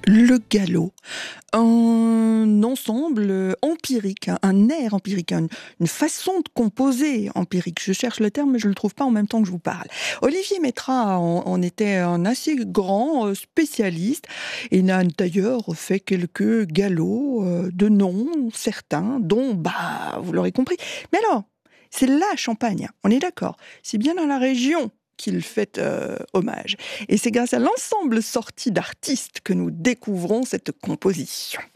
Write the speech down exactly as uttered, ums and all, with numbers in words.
Le galop, un ensemble empirique, un, un air empirique, un- une façon de composer empirique. Je cherche le terme, mais je ne le trouve pas en même temps que je vous parle. Olivier Métra en, en était un assez grand euh, spécialiste. Il a d'ailleurs fait quelques galops euh, de noms certains, dont, bah, vous l'aurez compris. Mais alors, c'est la Champagne, on est d'accord. C'est bien dans la région qu'il fait euh, hommage. Et c'est grâce à l'ensemble sorti d'artistes que nous découvrons cette composition.